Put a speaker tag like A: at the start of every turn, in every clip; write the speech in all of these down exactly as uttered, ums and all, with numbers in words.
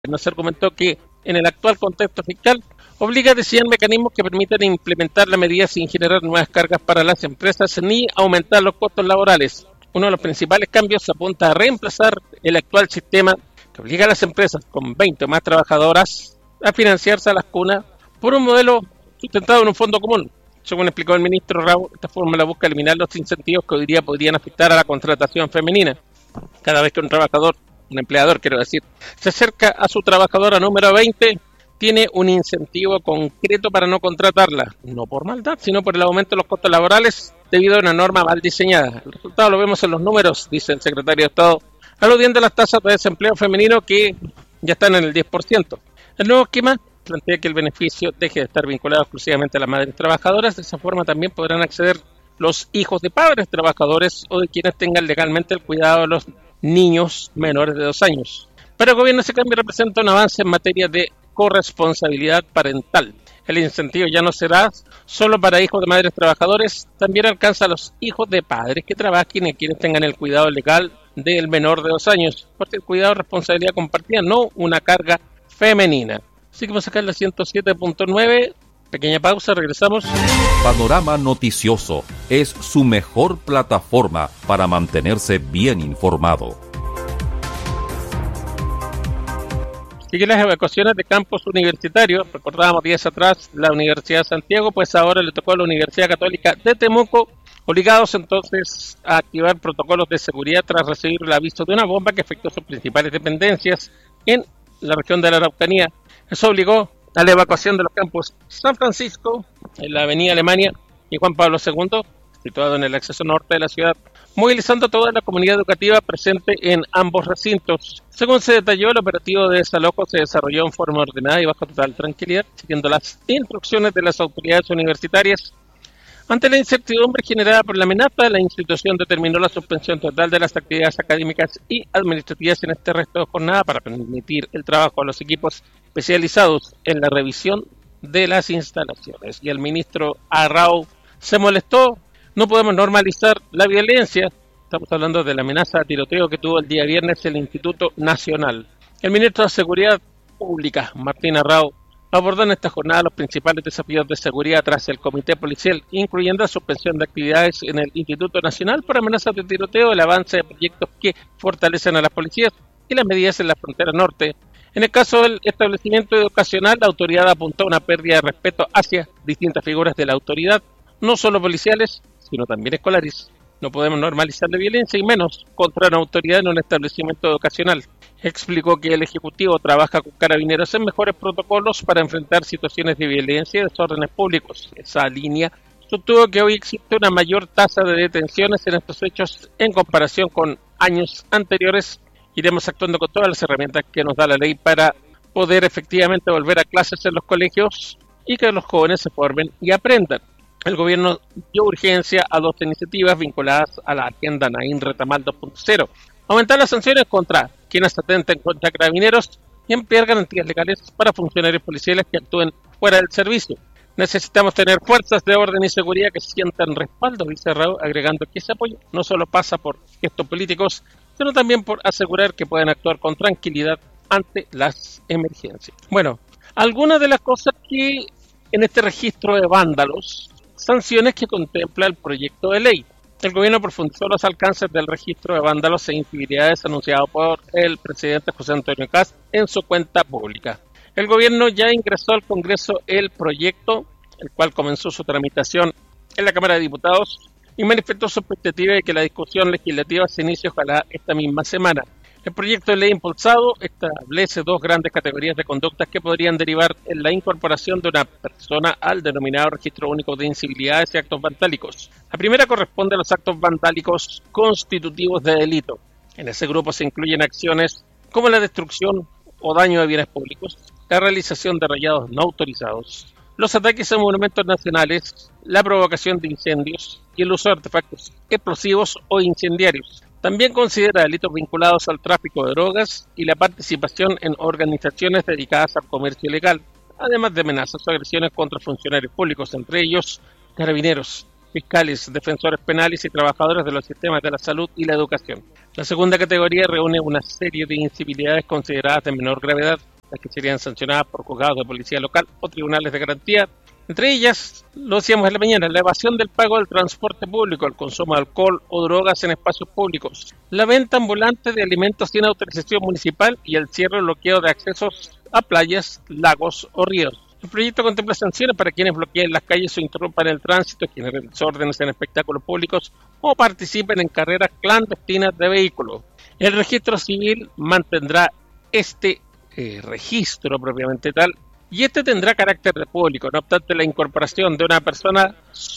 A: No se argumentó que en el actual contexto fiscal obliga a diseñar mecanismos que permitan implementar la medida sin generar nuevas cargas para las empresas ni aumentar los costos laborales. Uno de los principales cambios apunta a reemplazar el actual sistema que obliga a las empresas con veinte o más trabajadoras a financiarse a las cunas por un modelo sustentado en un fondo común. Según explicó el ministro Rao, esta fórmula busca eliminar los incentivos que hoy día podrían afectar a la contratación femenina. Cada vez que un trabajador, un empleador quiero decir, se acerca a su trabajadora número veinte, tiene un incentivo concreto para no contratarla, no por maldad, sino por el aumento de los costos laborales debido a una norma mal diseñada. El resultado lo vemos en los números, dice el secretario de Estado, aludiendo a las tasas de desempleo femenino que ya están en el diez por ciento. El nuevo esquema plantea que el beneficio deje de estar vinculado exclusivamente a las madres trabajadoras. De esa forma también podrán acceder los hijos de padres trabajadores o de quienes tengan legalmente el cuidado de los niños menores de dos años. Para el gobierno ese cambio representa un avance en materia de corresponsabilidad parental. El incentivo ya no será solo para hijos de madres trabajadores, también alcanza a los hijos de padres que trabajen y quienes tengan el cuidado legal del menor de dos años, porque el cuidado es responsabilidad compartida, no una carga femenina. Así que vamos a sacar la ciento siete punto nueve, pequeña pausa, regresamos.
B: Panorama Noticioso es su mejor plataforma para mantenerse bien informado.
A: Sigue las evacuaciones de campus universitarios. Recordábamos días atrás la Universidad de Santiago, pues ahora le tocó a la Universidad Católica de Temuco, obligados entonces a activar protocolos de seguridad tras recibir el aviso de una bomba que afectó sus principales dependencias en la región de la Araucanía. Eso obligó a la evacuación de los campus San Francisco, en la avenida Alemania, y Juan Pablo segundo, situado en el acceso norte de la ciudad, movilizando a toda la comunidad educativa presente en ambos recintos. Según se detalló, el operativo de desalojo se desarrolló en forma ordenada y bajo total tranquilidad, siguiendo las instrucciones de las autoridades universitarias. Ante la incertidumbre generada por la amenaza, la institución determinó la suspensión total de las actividades académicas y administrativas en este resto de jornada para permitir el trabajo a los equipos especializados en la revisión de las instalaciones. Y el ministro Arrau se molestó. No podemos normalizar la violencia. Estamos hablando de la amenaza de tiroteo que tuvo el día viernes el Instituto Nacional. El ministro de Seguridad Pública, Martín Arrau, abordó en esta jornada los principales desafíos de seguridad tras el Comité Policial, incluyendo la suspensión de actividades en el Instituto Nacional por amenazas de tiroteo, el avance de proyectos que fortalecen a las policías y las medidas en la frontera norte. En el caso del establecimiento educacional, la autoridad apuntó a una pérdida de respeto hacia distintas figuras de la autoridad, no solo policiales, sino también escolares. No podemos normalizar la violencia y menos contra una autoridad en un establecimiento educacional. Explicó que el Ejecutivo trabaja con carabineros en mejores protocolos para enfrentar situaciones de violencia y desórdenes públicos. Esa línea sostuvo que hoy existe una mayor tasa de detenciones en estos hechos en comparación con años anteriores. Iremos actuando con todas las herramientas que nos da la ley para poder efectivamente volver a clases en los colegios y que los jóvenes se formen y aprendan. El gobierno dio urgencia a dos iniciativas vinculadas a la agenda Naín Retamal dos punto cero. Aumentar las sanciones contra quienes atenten contra carabineros y ampliar garantías legales para funcionarios policiales que actúen fuera del servicio. Necesitamos tener fuerzas de orden y seguridad que sientan respaldo, dice Raúl, agregando que ese apoyo no solo pasa por gestos políticos, sino también por asegurar que pueden actuar con tranquilidad ante las emergencias. Bueno, algunas de las cosas que en este registro de vándalos, sanciones que contempla el proyecto de ley. El gobierno profundizó los alcances del registro de vándalos e infidelidades anunciado por el presidente José Antonio Kast en su cuenta pública. El gobierno ya ingresó al Congreso el proyecto, el cual comenzó su tramitación en la Cámara de Diputados y manifestó su expectativa de que la discusión legislativa se inicie ojalá esta misma semana. El proyecto de ley impulsado establece dos grandes categorías de conductas que podrían derivar en la incorporación de una persona al denominado Registro Único de Incivilidades y Actos Vandálicos. La primera corresponde a los actos vandálicos constitutivos de delito. En ese grupo se incluyen acciones como la destrucción o daño de bienes públicos, la realización de rayados no autorizados, los ataques a monumentos nacionales, la provocación de incendios y el uso de artefactos explosivos o incendiarios. También considera delitos vinculados al tráfico de drogas y la participación en organizaciones dedicadas al comercio ilegal, además de amenazas o agresiones contra funcionarios públicos, entre ellos carabineros fiscales, defensores penales y trabajadores de los sistemas de la salud y la educación. La segunda categoría reúne una serie de incivilidades consideradas de menor gravedad, las que serían sancionadas por juzgados de policía local o tribunales de garantía. Entre ellas, lo decíamos en la mañana, la evasión del pago del transporte público, el consumo de alcohol o drogas en espacios públicos, la venta ambulante de alimentos sin autorización municipal y el cierre o bloqueo de accesos a playas, lagos o ríos. El proyecto contempla sanciones para quienes bloqueen las calles o interrumpan el tránsito, quienes den desórdenes en espectáculos públicos o participen en carreras clandestinas de vehículos. El registro civil mantendrá este eh, registro propiamente tal, y este tendrá carácter público. No obstante, la incorporación de una persona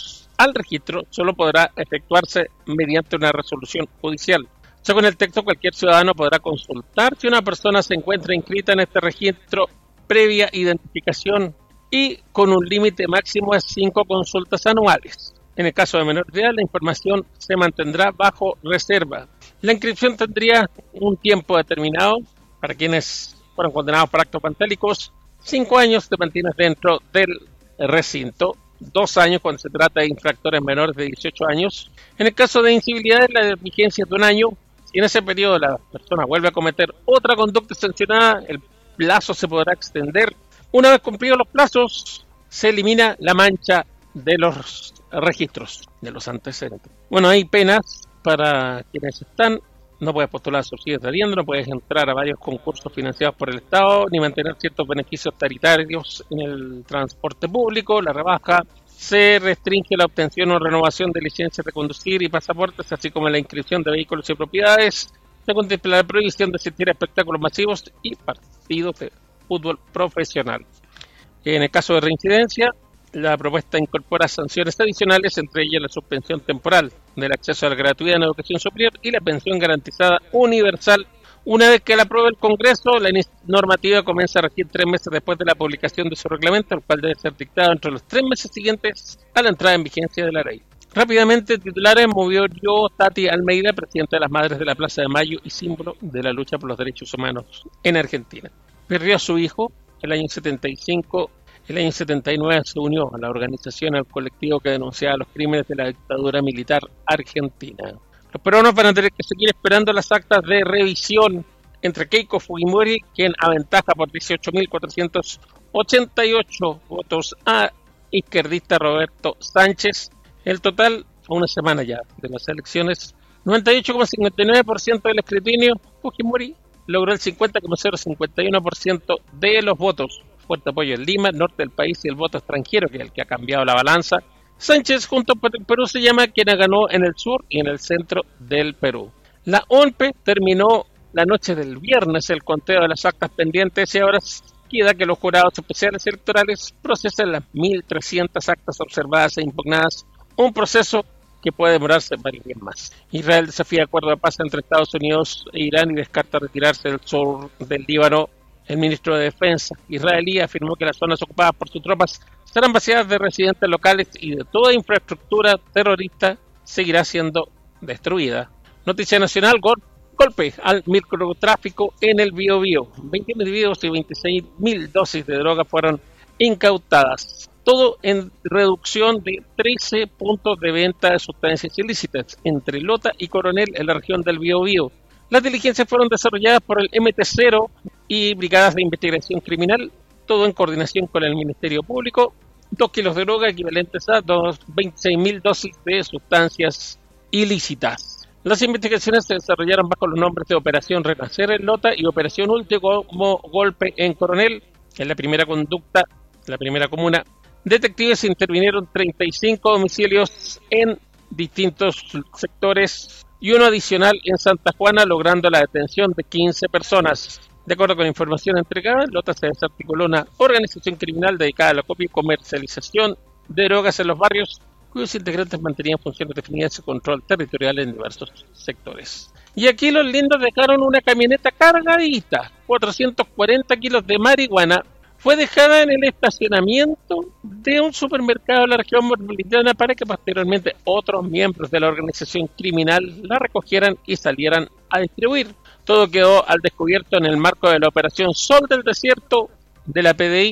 A: al registro solo podrá efectuarse mediante una resolución judicial. Según el texto, cualquier ciudadano podrá consultar si una persona se encuentra inscrita en este registro previa identificación y con un límite máximo de cinco consultas anuales. En el caso de menor de edad, la información se mantendrá bajo reserva. La inscripción tendría un tiempo determinado para quienes fueron condenados por actos vandálicos. Cinco años te mantienes dentro del recinto, dos años cuando se trata de infractores menores de dieciocho años. En el caso de incivilidades, la vigencia es de un año. Si en ese periodo la persona vuelve a cometer otra conducta sancionada, el plazo se podrá extender. Una vez cumplidos los plazos, se elimina la mancha de los registros, de los antecedentes. Bueno, hay penas para quienes están. No puedes postular subsidios de arriendo, no puedes entrar a varios concursos financiados por el Estado, ni mantener ciertos beneficios taritarios en el transporte público. La rebaja se restringe la obtención o renovación de licencias de conducir y pasaportes, así como la inscripción de vehículos y propiedades. Se contempla la prohibición de asistir a espectáculos masivos y partidos de fútbol profesional. En el caso de reincidencia, la propuesta incorpora sanciones adicionales, entre ellas la suspensión temporal del acceso a la gratuidad en educación superior y la pensión garantizada universal. Una vez que la apruebe el Congreso, la normativa comienza a regir tres meses después de la publicación de su reglamento, el cual debe ser dictado entre los tres meses siguientes a la entrada en vigencia de la ley. Rápidamente, titulares: movió yo Tati Almeida, presidenta de las Madres de la Plaza de Mayo y símbolo de la lucha por los derechos humanos en Argentina. Perdió a su hijo el año setenta y cinco. El año setenta y nueve se unió a la organización, al colectivo que denunciaba los crímenes de la dictadura militar argentina. Los peruanos van a tener que seguir esperando las actas de revisión entre Keiko Fujimori, quien aventaja por dieciocho mil cuatrocientos ochenta y ocho votos, a izquierdista Roberto Sánchez. El total, a una semana ya de las elecciones, noventa y ocho coma cincuenta y nueve por ciento del escrutinio. Fujimori logró el cincuenta coma cero cincuenta y uno por ciento de los votos. Fuerte apoyo en Lima, norte del país, y el voto extranjero, que es el que ha cambiado la balanza. Sánchez junto por el Perú se llama quien ganó en el sur y en el centro del Perú. La O N P E terminó la noche del viernes el conteo de las actas pendientes y ahora queda que los jurados especiales electorales procesen las mil trescientas actas observadas e impugnadas, un proceso que puede demorarse varios días más. Israel desafía acuerdo de paz entre Estados Unidos e Irán y descarta retirarse del sur del Líbano. El ministro de Defensa israelí afirmó que las zonas ocupadas por sus tropas serán vaciadas de residentes locales y de toda infraestructura terrorista seguirá siendo destruida. Noticia nacional: gol, golpe al microtráfico en el Biobío. veinte individuos y veintiséis mil dosis de droga fueron incautadas. Todo en reducción de trece puntos de venta de sustancias ilícitas entre Lota y Coronel en la región del Biobío. Las diligencias fueron desarrolladas por el M T cero y brigadas de investigación criminal, todo en coordinación con el Ministerio Público. Dos kilos de droga equivalentes a veintiséis mil dosis de sustancias ilícitas. Las investigaciones se desarrollaron bajo los nombres de Operación Renacer en Lota y Operación Último Golpe en Coronel. En la primera conducta, la primera comuna, detectives intervinieron treinta y cinco domicilios en distintos sectores y uno adicional en Santa Juana, logrando la detención de quince personas. De acuerdo con la información entregada, en Lota se desarticuló una organización criminal dedicada a la copia y comercialización de drogas en los barrios, cuyos integrantes mantenían funciones definidas de control territorial en diversos sectores. Y aquí los lindos dejaron una camioneta cargadita, cuatrocientos cuarenta kilos de marihuana, fue dejada en el estacionamiento de un supermercado de la región metropolitana para que posteriormente otros miembros de la organización criminal la recogieran y salieran a distribuir. Todo quedó al descubierto en el marco de la operación Sol del Desierto de la P D I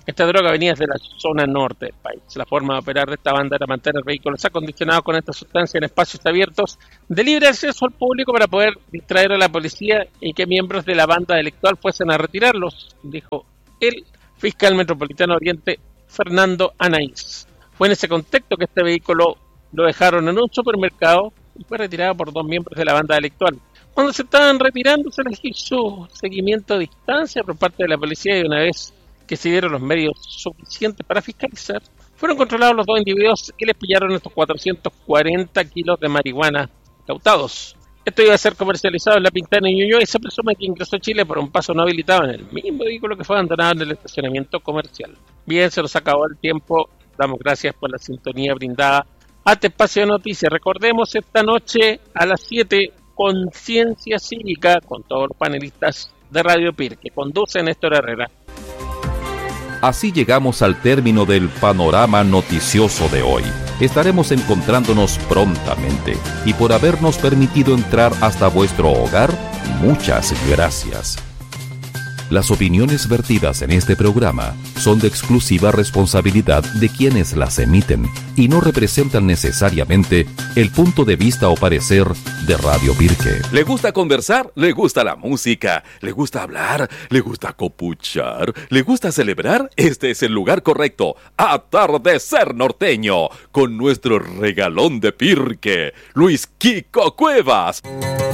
A: Esta droga venía desde la zona norte del país. La forma de operar de esta banda era mantener vehículos acondicionados con esta sustancia en espacios abiertos de libre acceso al público para poder distraer a la policía y que miembros de la banda delictual fuesen a retirarlos, dijo el fiscal metropolitano Oriente Fernando Anaís. Fue en ese contexto que este vehículo lo dejaron en un supermercado y fue retirado por dos miembros de la banda delictual. Cuando se estaban retirando se les hizo seguimiento a distancia por parte de la policía y una vez que se dieron los medios suficientes para fiscalizar, fueron controlados los dos individuos y les pillaron estos cuatrocientos cuarenta kilos de marihuana incautados. Esto iba a ser comercializado en La Pintana y Ñuñoa y se presume que ingresó a Chile por un paso no habilitado en el mismo vehículo que fue abandonado en el estacionamiento comercial. Bien, se nos acabó el tiempo. Damos gracias por la sintonía brindada a este espacio de noticias. Recordemos esta noche a las siete, Conciencia Cívica, con todos los panelistas de Radio Pir, que conduce Néstor Herrera.
B: Así llegamos al término del panorama noticioso de hoy. Estaremos encontrándonos prontamente y por habernos permitido entrar hasta vuestro hogar, muchas gracias. Las opiniones vertidas en este programa son de exclusiva responsabilidad de quienes las emiten y no representan necesariamente el punto de vista o parecer de Radio Pirque. ¿Le gusta conversar? ¿Le gusta la música? ¿Le gusta hablar? ¿Le gusta copuchar? ¿Le gusta celebrar? Este es el lugar correcto. Atardecer Norteño, con nuestro regalón de Pirque, Luis Kiko Cuevas.